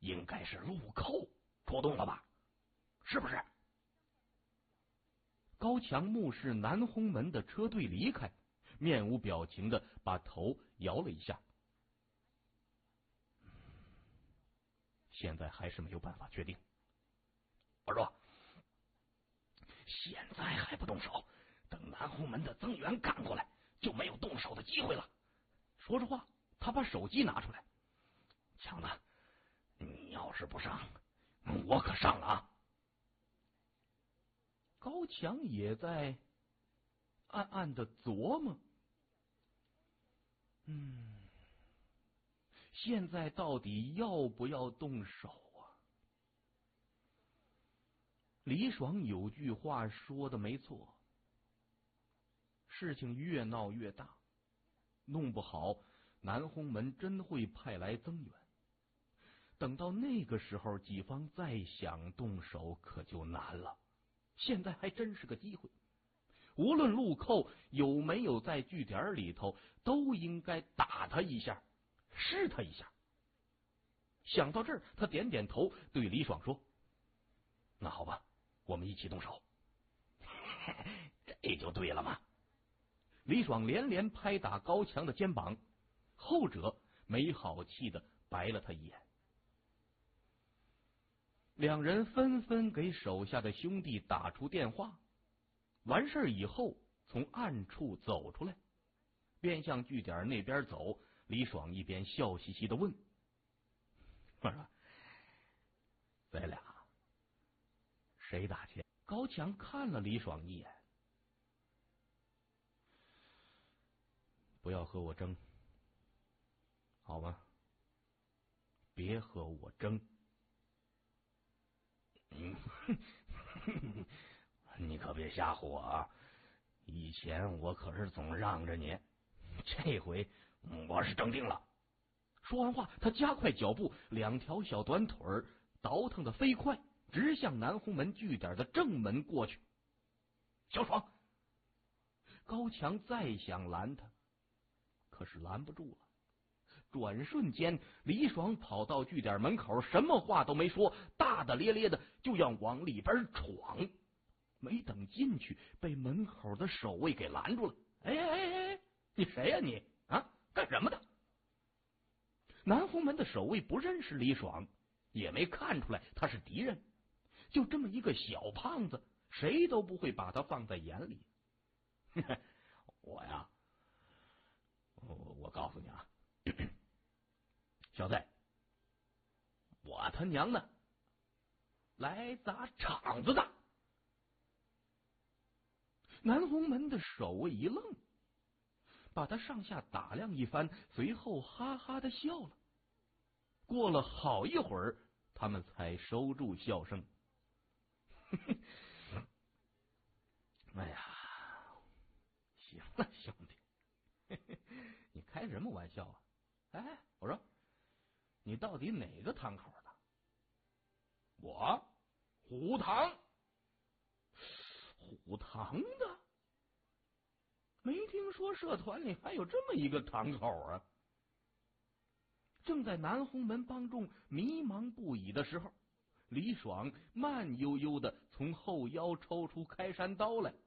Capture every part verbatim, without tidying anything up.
应该是陆寇出动了吧？是不是？高强目视南红门的车队离开，面无表情的把头摇了一下。现在还是没有办法确定。我说，现在还不动手，等南红门的增援赶过来，就没有动手的机会了。说着话，他把手机拿出来。强子，你要是不上，我可上了啊！高强也在暗暗的琢磨，嗯，现在到底要不要动手啊？李爽有句话说的没错，事情越闹越大，弄不好南红门真会派来增援。等到那个时候，己方再想动手可就难了。现在还真是个机会，无论陆寇有没有在据点里头，都应该打他一下，试他一下。想到这儿，他点点头，对李爽说：“那好吧，我们一起动手。”这就对了嘛。李爽连连拍打高强的肩膀，后者没好气的白了他一眼。两人纷纷给手下的兄弟打出电话，完事以后从暗处走出来，边向据点那边走。李爽一边笑嘻嘻的问：“我说，咱俩谁打钱？”高强看了李爽一眼：“不要和我争，好吗？别和我争。”嗯，你可别吓唬我啊！以前我可是总让着你，这回我是争定了。说完话，他加快脚步，两条小短腿倒腾的飞快，直向南红门据点的正门过去。小爽，高强再想拦他，可是拦不住了。转瞬间，李爽跑到据点门口，什么话都没说，大大咧咧的就要往里边闯。没等进去，被门口的守卫给拦住了。哎哎哎哎，你谁呀、啊、你啊？干什么的？南红门的守卫不认识李爽，也没看出来他是敌人，就这么一个小胖子，谁都不会把他放在眼里。我呀，我我告诉你啊，小子，我他娘的来砸场子的！南红门的守卫一愣，把他上下打量一番，随后哈哈的笑了。过了好一会儿，他们才收住笑声。哎呀，行了，兄弟，你开什么玩笑啊？哎，我说，你到底哪个堂口的？我虎堂。虎堂的？没听说社团里还有这么一个堂口啊！正在南红门帮众迷茫不已的时候，李爽慢悠悠的从后腰抽出开山刀来。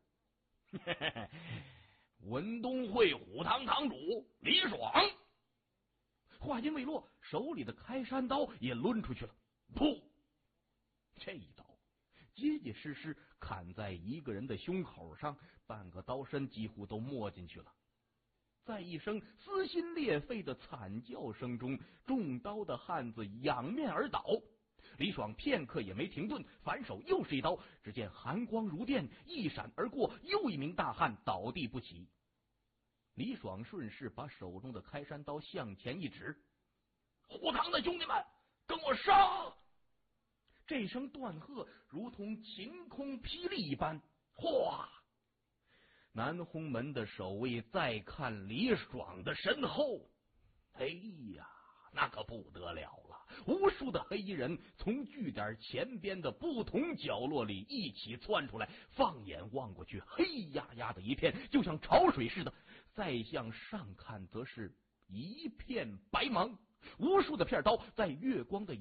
文东会虎堂堂主李爽。话音未落，手里的开山刀也抡出去了。噗！这一刀结结实实砍在一个人的胸口上，半个刀身几乎都没进去了。在一声撕心裂肺的惨叫声中，中刀的汉子仰面而倒。李爽片刻也没停顿，反手又是一刀，只见寒光如电，一闪而过，又一名大汉倒地不起。李爽顺势把手中的开山刀向前一指：“虎堂的兄弟们，跟我上！”这声断喝如同晴空霹雳一般，哗！南红门的守卫再看李爽的身后，哎呀，那可不得了了！无数的黑衣人从据点前边的不同角落里一起窜出来，放眼望过去，黑压压的一片，就像潮水似的。再向上看，则是一片白茫，无数的片刀在月光的